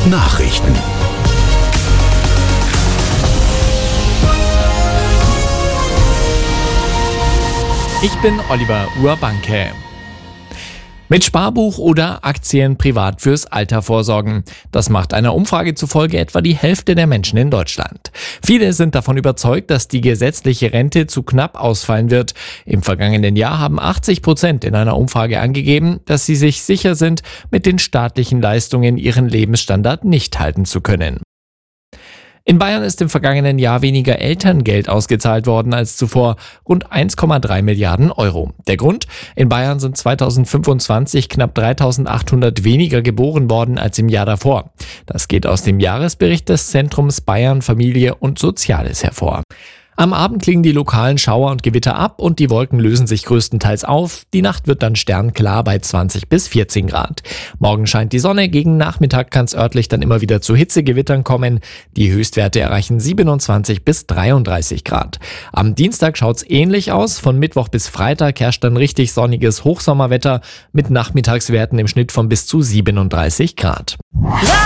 Nachrichten. Ich bin Oliver Urbanke. Mit Sparbuch oder Aktien privat fürs Alter vorsorgen. Das macht einer Umfrage zufolge etwa die Hälfte der Menschen in Deutschland. Viele sind davon überzeugt, dass die gesetzliche Rente zu knapp ausfallen wird. Im vergangenen Jahr haben 80% in einer Umfrage angegeben, dass sie sich sicher sind, mit den staatlichen Leistungen ihren Lebensstandard nicht halten zu können. In Bayern ist im vergangenen Jahr weniger Elterngeld ausgezahlt worden als zuvor, rund 1,3 Milliarden Euro. Der Grund? In Bayern sind 2025 knapp 3.800 weniger geboren worden als im Jahr davor. Das geht aus dem Jahresbericht des Zentrums Bayern Familie und Soziales hervor. Am Abend klingen die lokalen Schauer und Gewitter ab und die Wolken lösen sich größtenteils auf. Die Nacht wird dann sternklar bei 20 bis 14 Grad. Morgen scheint die Sonne, gegen Nachmittag kann es örtlich dann immer wieder zu Hitzegewittern kommen. Die Höchstwerte erreichen 27 bis 33 Grad. Am Dienstag schaut's ähnlich aus. Von Mittwoch bis Freitag herrscht dann richtig sonniges Hochsommerwetter mit Nachmittagswerten im Schnitt von bis zu 37 Grad.